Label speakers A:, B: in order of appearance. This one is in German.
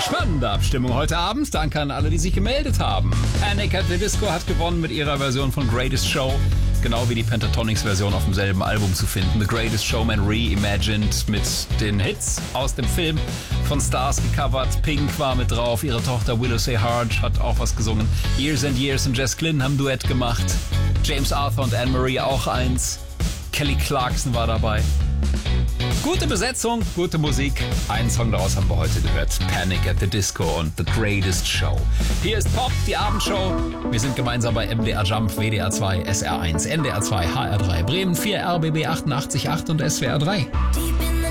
A: Spannende Abstimmung heute Abend. Danke an alle, die sich gemeldet haben. Panic at the Disco hat gewonnen mit ihrer Version von Greatest Show. Genau wie die Pentatonix-Version auf demselben Album zu finden. The Greatest Showman reimagined mit den Hits aus dem Film von Stars gecovert. Pink war mit drauf, ihre Tochter Willow Say Hard hat auch was gesungen. Years and Years und Jess Glynn haben Duett gemacht. James Arthur und Anne-Marie auch eins. Kelly Clarkson war dabei. Gute Besetzung, gute Musik. Einen Song daraus haben wir heute gehört. Panic at the Disco und The Greatest Show. Hier ist Pop, die Abendshow. Wir sind gemeinsam bei MDR Jump, WDR 2, SR1, NDR 2, HR3, Bremen 4, RBB 88.8 und SWR 3.